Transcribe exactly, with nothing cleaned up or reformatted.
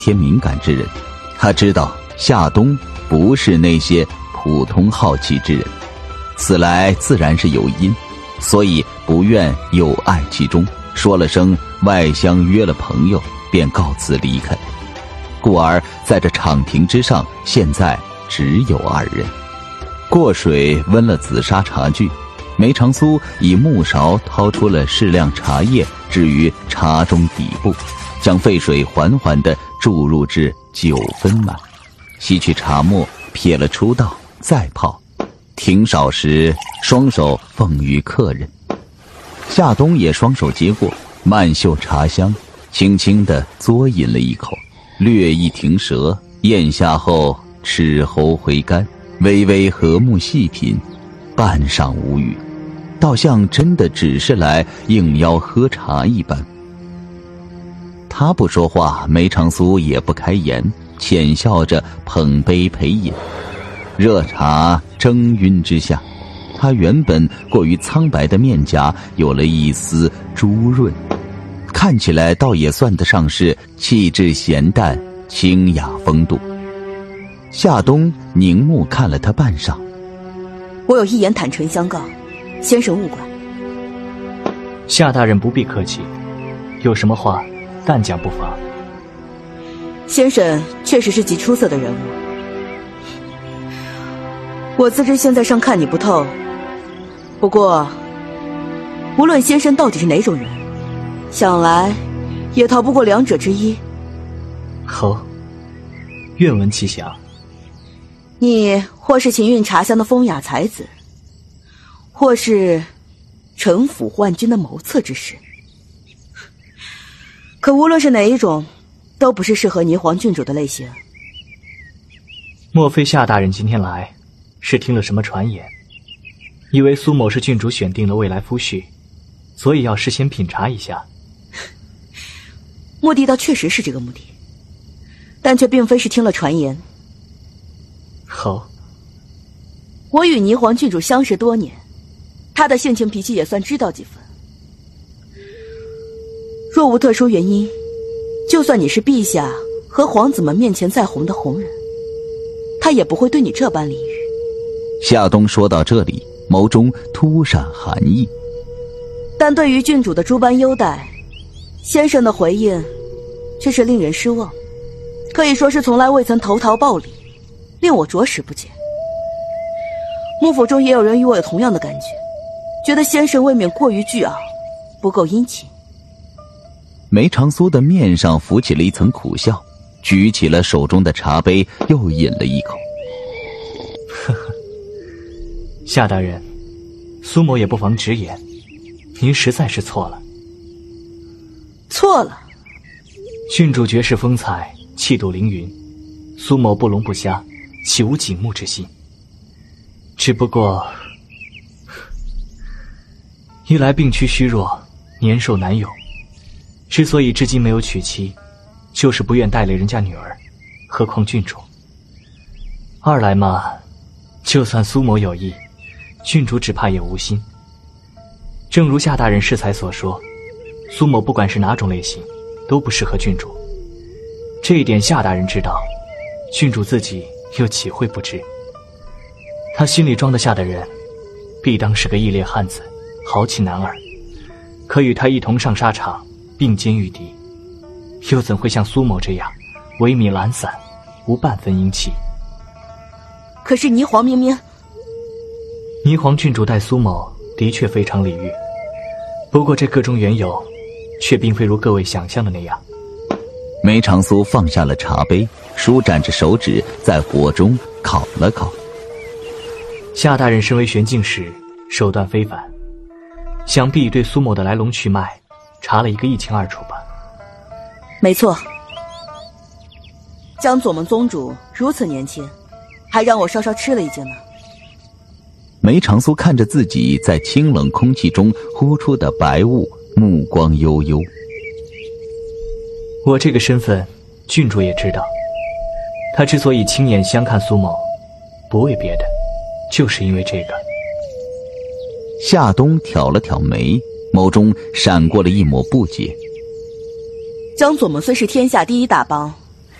天敏感之人，他知道夏冬不是那些普通好奇之人，此来自然是有因，所以不愿有碍其中，说了声外乡约了朋友，便告辞离开。故而在这场亭之上，现在只有二人。过水温了紫砂茶具，梅长苏以木勺掏出了适量茶叶，置于茶盅底部，将沸水缓缓地注入至九分满，吸取茶沫，撇了出道，再泡。停少时，双手奉于客人。夏冬也双手接过，慢嗅茶香，轻轻地嘬饮了一口，略一停舌，咽下后齿喉回甘，微微和睦细品，半晌无语，倒像真的只是来应邀喝茶一般。他不说话，梅长苏也不开言，浅笑着捧杯陪饮。热茶蒸晕之下，他原本过于苍白的面颊有了一丝朱润，看起来倒也算得上是气质闲淡，清雅风度。夏冬凝目看了他半晌， 我有一言坦诚相告，先生勿怪。 夏大人不必客气，有什么话但讲不妨。 先生确实是极出色的人物，我自知现在尚看你不透，不过无论先生到底是哪种人，想来也逃不过两者之一。 好，愿闻其详。 你或是情韵茶香的风雅才子，或是城府宦君的谋策之士，可无论是哪一种，都不是适合霓凰郡主的类型。 莫非夏大人今天来是听了什么传言，以为苏某是郡主选定了未来夫婿，所以要事先品茶一下？ 目的倒确实是这个目的，但却并非是听了传言。 好， 我与霓凰郡主相识多年，她的性情脾气也算知道几分。若无特殊原因，就算你是陛下和皇子们面前再红的红人，她也不会对你这般礼遇。 夏冬说到这里，眸中突闪寒意。 但对于郡主的诸般优待，先生的回应却是令人失望，可以说是从来未曾投桃报李，令我着实不解。幕府中也有人与我有同样的感觉，觉得先生未免过于倨傲，不够殷勤。 梅长苏的面上浮起了一层苦笑，举起了手中的茶杯，又饮了一口。 呵呵，夏大人，苏某也不妨直言，您实在是错了。 错了？ 郡主绝世风采，气度凌云，苏某不聋不瞎，岂无景慕之心？只不过，一来病躯虚弱，年寿难有，之所以至今没有娶妻，就是不愿带累人家女儿，何况郡主。二来嘛，就算苏某有意，郡主只怕也无心。正如夏大人适才所说，苏某不管是哪种类型，都不适合郡主。这一点夏大人知道，郡主自己又岂会不知？他心里装得下的人，必当是个义烈汉子，豪气男儿，可与他一同上沙场，并肩御敌，又怎会像苏某这样萎靡懒散，无半分英气？ 可是霓凰明明…… 霓凰郡主待苏某的确非常礼遇，不过这个中缘由，却并非如各位想象的那样。 梅长苏放下了茶杯，舒展着手指在火中烤了烤。 夏大人身为玄镜使，手段非凡，想必对苏某的来龙去脉查了一个一清二楚吧？ 没错。江左盟宗主如此年轻，还让我稍稍吃了一惊呢。 梅长苏看着自己在清冷空气中呼出的白雾，目光悠悠。 我这个身份，郡主也知道。他之所以亲眼相看苏某，不为别的，就是因为这个。 夏冬挑了挑眉，眸中闪过了一抹不解。 江左盟虽是天下第一大帮，